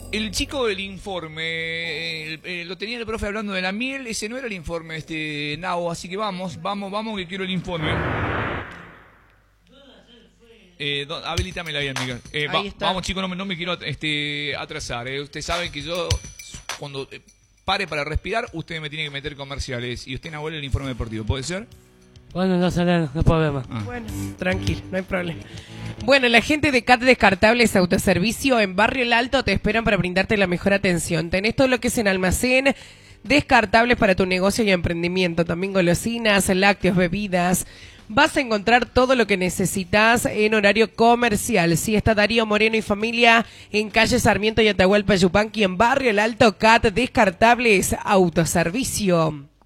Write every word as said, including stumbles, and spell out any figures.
El chico del informe, el, el, lo tenía el profe hablando de la miel, ese no era el informe, este, Nao, así que vamos, vamos, vamos, que quiero el informe. Eh, do, habilítamela bien, Miguel. Eh, va, vamos, chicos, no me, no me quiero este, atrasar. Eh. Ustedes saben que yo, cuando eh, pare para respirar, ustedes me tienen que meter comerciales. Y usted, Nahuel, el informe deportivo, ¿puede ser? Bueno, no sale, no hay problema. Ah. Bueno, tranquilo, no hay problema. Bueno, la gente de C A T Descartables Autoservicio en Barrio El Alto te esperan para brindarte la mejor atención. Tenés todo lo que es en almacén, descartables para tu negocio y emprendimiento. También golosinas, lácteos, bebidas. Vas a encontrar todo lo que necesitas en horario comercial. Sí, está Darío Moreno y familia en calle Sarmiento y Atahualpa Yupanqui en Barrio El Alto. C A T Descartables Autoservicio.